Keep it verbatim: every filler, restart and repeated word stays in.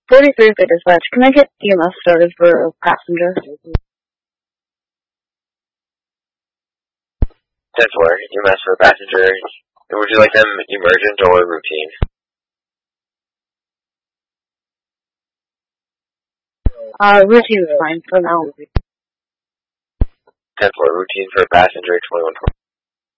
forty-three for dispatch. Can I get E M S started for a passenger? ten four, E M S for passenger. Would you like them emergent or routine? Uh, routine is fine for now. ten four, routine for passenger, twenty-one.